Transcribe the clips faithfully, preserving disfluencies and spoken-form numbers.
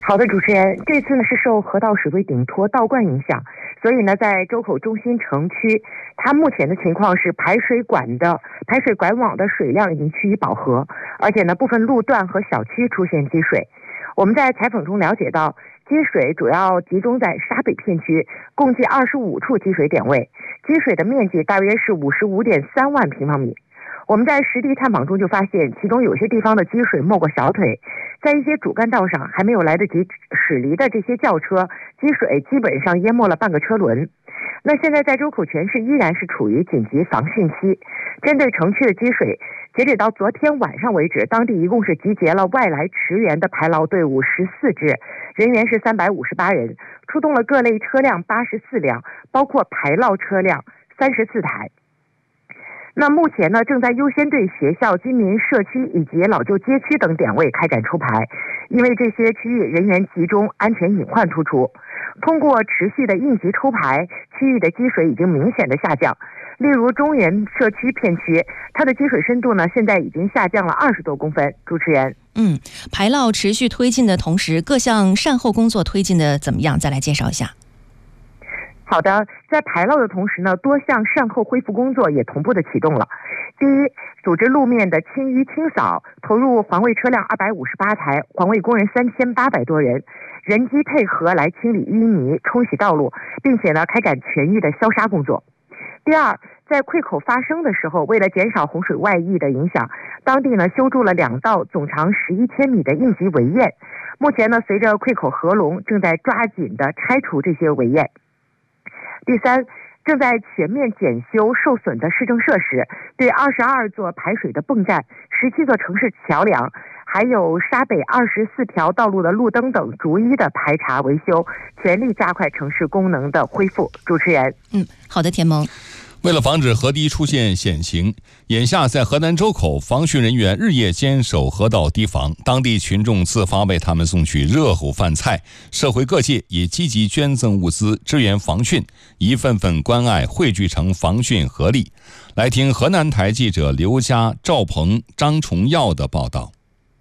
好的，主持人，这次呢是受河道水位顶托倒灌影响，所以呢在周口中心城区，它目前的情况是排水管的排水管网的水量已经趋于饱和，而且呢部分路段和小区出现积水。我们在采访中了解到，积水主要集中在沙北片区，共计二十五处积水点位，积水的面积大约是五十五点三万平方米。我们在实地探访中就发现，其中有些地方的积水没过小腿，在一些主干道上还没有来得及驶离的这些轿车，积水基本上淹没了半个车轮。那现在在周口全市依然是处于紧急防汛期，针对城区的积水，截止到昨天晚上为止，当地一共是集结了外来驰援的排涝队伍十四支，人员是三百五十八人，出动了各类车辆八十四辆，包括排涝车辆三十四台。那目前呢，正在优先对学校、居民社区以及老旧街区等点位开展抽排，因为这些区域人员集中，安全隐患突出。通过持续的应急抽排，区域的积水已经明显的下降。例如中原社区片区，它的积水深度呢，现在已经下降了二十多公分。主持人， 嗯，排涝持续推进的同时，各项善后工作推进的怎么样？再来介绍一下。 好的，在排涝的同时呢，多项善后恢复工作也同步的启动了。第一，组织路面的清淤清扫，投入环卫车辆二百五十八台，环卫工人三千八百多人，人机配合来清理淤泥、冲洗道路，并且呢开展全域的消杀工作。第二，在溃口发生的时候，为了减少洪水外溢的影响，当地呢修筑了两道总长十一千米的应急围堰。目前呢，随着溃口合拢，正在抓紧的拆除这些围堰。第三，正在全面检修受损的市政设施，对二十二座排水的泵站、十七座城市桥梁，还有沙北二十四条道路的路灯等逐一的排查维修，全力加快城市功能的恢复。主持人， 嗯，好的，田萌。 为了防止河堤出现险情，眼下在河南周口，防汛人员日夜坚守河道堤防，当地群众自发为他们送去热乎饭菜，社会各界也积极捐赠物资支援防汛，一份份关爱汇聚成防汛合力。来听河南台记者刘佳、赵鹏、张崇耀的报道。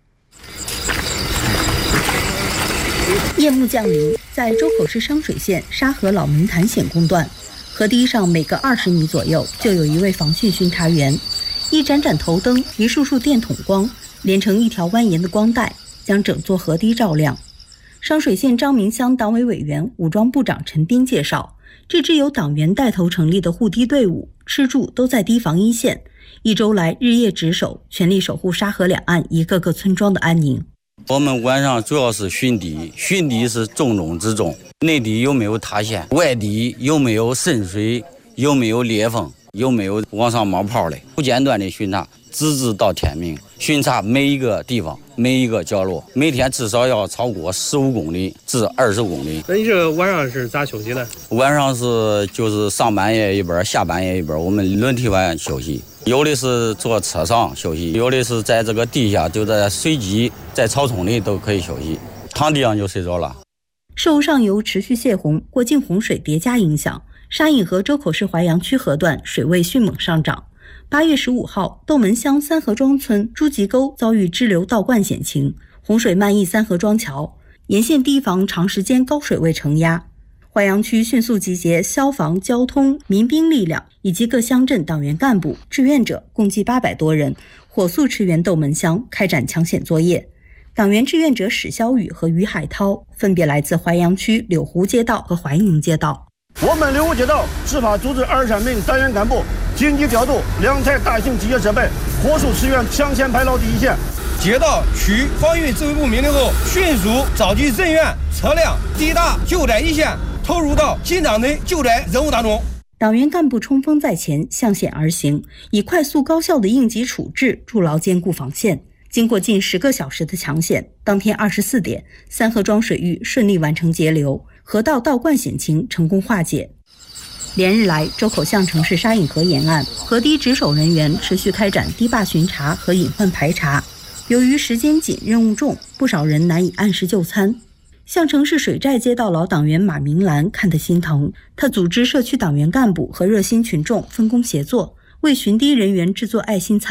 夜幕降临，在周口市商水县沙河老门潭险工段，河堤上每隔二十米左右就有一位防汛巡查员，一盏盏头灯，一束束电筒光，连成一条蜿蜒的光带，将整座河堤照亮。商水县张明乡党委委员、武装部长陈斌介绍，这支由党员带头成立的护堤队伍，吃住都在堤防一线，一周来日夜值守，全力守护沙河两岸一个个村庄的安宁。 我们晚上主要是巡堤，巡堤是重中之重，内堤有没有塌陷，外堤有没有渗水，有没有裂缝，有没有往上冒泡的，不间断的巡查，直至到天明，巡查每一个地方，每一个角落，每天至少要超过十五公里至二十公里。 那你这晚上是咋休息的？ 晚上是就是上半夜一边，下半夜一边，我们轮替晚休息。有的是坐车上休息，有的是在这个地下，就在水基、在草丛里都可以休息，躺地上就睡着了。 受上游持续泄洪、过境洪水叠加影响，沙引河周口市淮阳区河段水位迅猛上涨。八月十五号，斗门乡三河庄村朱集沟遭遇支流倒灌险情，洪水漫溢三河庄桥，沿线堤防长时间高水位承压。淮阳区迅速集结消防、交通、民兵力量以及各乡镇党员干部、志愿者共计八百多人，火速驰援斗门乡，开展抢险作业。党员志愿者史肖宇和于海涛分别来自淮阳区柳湖街道和淮宁街道。 我们柳湖街道执法组织二十三名党员干部紧急调度两台大型机械设备，火速驰援抢险排涝第一线。 接到区防御指挥部命令后，迅速召集人员、车辆抵达救灾一线，投入到紧张的救灾任务当中。 党员干部冲锋在前，向险而行，以快速高效的应急处置筑牢坚固防线。经过近十个小时的抢险，当天二十四点，三河庄水域顺利完成截流，河道倒灌险情成功化解。连日来，周口巷城市沙引河沿岸河堤值守人员持续开展堤坝巡查和隐患排查。由于时间紧、任务重，不少人难以按时就餐。象城市水寨街道老党员马明兰看得心疼，他组织社区党员干部和热心群众分工协作，为巡堤人员制作爱心餐。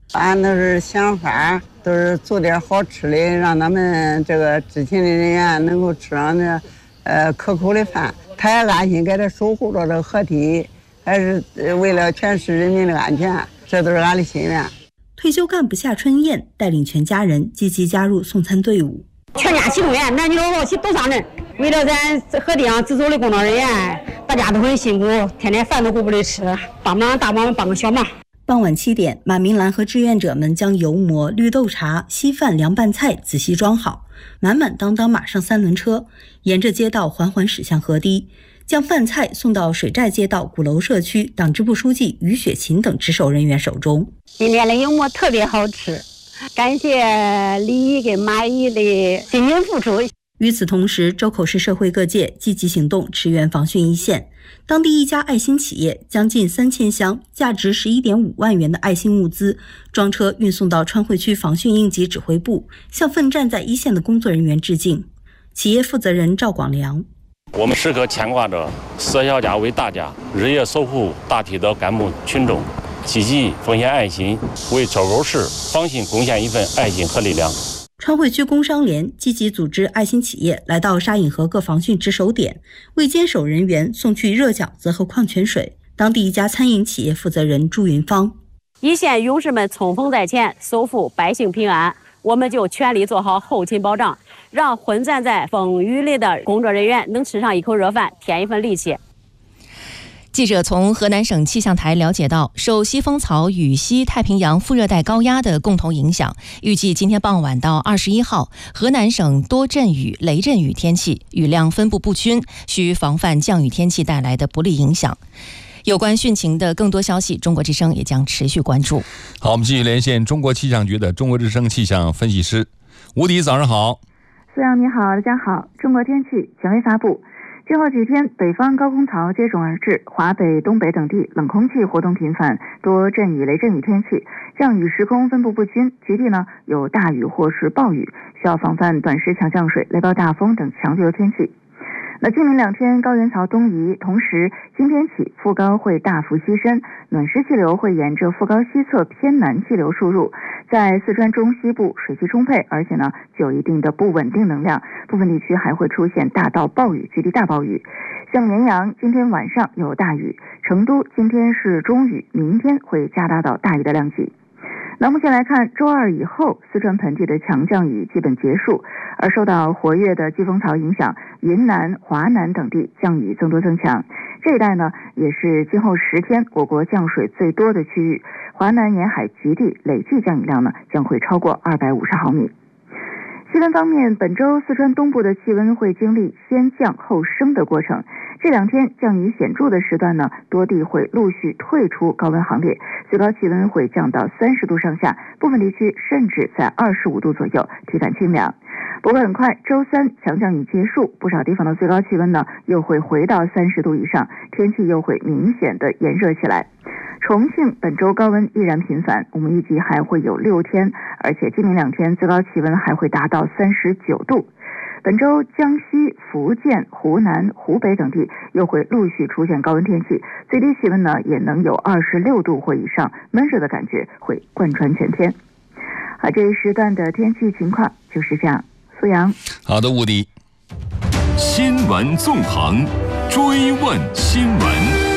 俺都是想法，都是做点好吃的，让咱们这个知情的人员能够吃上这呃可口的饭。他也安心给他守护着这河堤，还是为了全市人民的安全，这都是俺的心愿。 退休干部夏春燕带领全家人积极加入送餐队伍， 全家齐动员，男女老少齐都上阵。为了咱河堤上值守的工作人员，大家都很辛苦，天天饭都顾不得吃，帮忙大忙帮个小忙。 傍晚七点，马明兰和志愿者们将油馍、绿豆茶、稀饭、凉拌菜仔细装好，满满当当马上三轮车，沿着街道缓缓驶向河堤，将饭菜送到水寨街道鼓楼社区党支部书记于雪琴等值守人员手中。 今天的油馍特别好吃，感谢李姨跟马姨的辛勤付出。 与此同时，周口市社会各界积极行动，驰援防汛一线。当地一家爱心企业将近三千箱价值十一点五万元的爱心物资装车运送到川汇区防汛应急指挥部，向奋战在一线的工作人员致敬。企业负责人赵广良： 我们时刻牵挂着舍小家为大家，日夜守护大批的干部群众，积极奉献爱心，为周口市防汛贡献一份爱心和力量。 川汇区工商联积极组织爱心企业来到沙引河各防汛值守点，为坚守人员送去热饺子和矿泉水。当地一家餐饮企业负责人朱云芳： 一线勇士们冲锋在前，守护百姓平安，我们就全力做好后勤保障，让混战在风雨里的工作人员能吃上一口热饭，添一份力气。 记者从河南省气象台了解到，受西风槽与西太平洋副热带高压的共同影响，预计今天傍晚到二十一号，河南省多阵雨、雷阵雨天气，雨量分布不均，需防范降雨天气带来的不利影响。有关汛情的更多消息，中国之声也将持续关注。 好，我们继续连线中国气象局的中国之声气象分析师吴迪，早上好。 苏阳你好，大家好。中国天气权威发布，今后几天北方高空槽接踵而至，华北、东北等地冷空气活动频繁，多阵雨、雷阵雨天气，降雨时空分布不均，局地呢有大雨或是暴雨，需要防范短时强降水、雷暴大风等强对流天气。那今明两天高原槽东移，同时今天起副高会大幅西伸，暖湿气流会沿着副高西侧偏南气流输入，在四川中西部水汽充沛，而且呢具有一定的不稳定能量，部分地区还会出现大到暴雨、局地大暴雨。像绵阳今天晚上有大雨，成都今天是中雨，明天会加大到大雨的量级。那目前来看，周二以后四川盆地的强降雨基本结束，而受到活跃的季风槽影响，云南、华南等地降雨增多增强。这一带呢也是今后十天我国降水最多的区域，华南沿海局地累计降雨量呢将会超过二百五十毫米。气温方面，本周四川东部的气温会经历先降后升的过程，这两天降雨显著的时段呢，多地会陆续退出高温行列，最高气温会降到三十度上下，部分地区甚至在二十五度左右，体感清凉。不过很快周三强降雨结束，不少地方的最高气温呢又会回到三十度以上，天气又会明显的炎热起来。重庆本周高温依然频繁，我们预计还会有六天，而且今明两天最高气温还会达到三十九度。本周江西、福建、湖南、湖北等地又会陆续出现高温天气，最低气温呢也能有二十六度或以上，闷热的感觉会贯穿全天。好，这一时段的天气情况就是这样。苏阳， 好的，吴迪。 新闻纵横，追问新闻。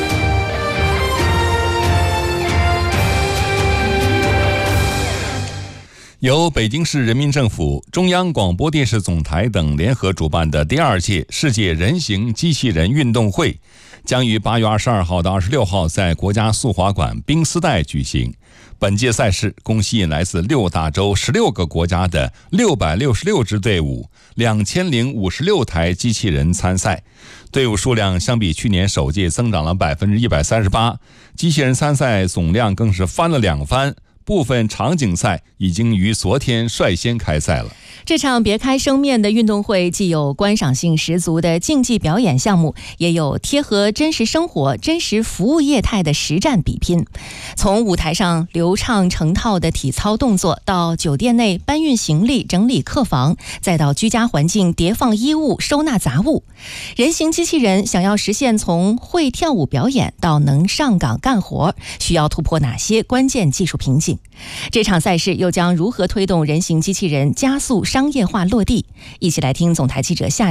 由北京市人民政府、中央广播电视总台等联合主办的第二届世界人形机器人运动会，将于八月二十二号到二十六号在国家速滑馆冰丝带举行。本届赛事共吸引来自六大洲十六个国家的六百六十六支队伍，两千零五十六台机器人参赛，队伍数量相比去年首届增长了百分之一百三十八，机器人参赛总量更是翻了两番。部分场景赛已经于昨天率先开赛了。 这场别开生面的运动会既有观赏性十足的竞技表演项目，也有贴合真实生活、真实服务业态的实战比拼。从舞台上流畅成套的体操动作，到酒店内搬运行李、整理客房，再到居家环境叠放衣物、收纳杂物，人形机器人想要实现从会跳舞表演到能上岗干活，需要突破哪些关键技术瓶颈？ 信。这场赛事又将如何推动人形机器人加速商业化落地？一起来听总台记者夏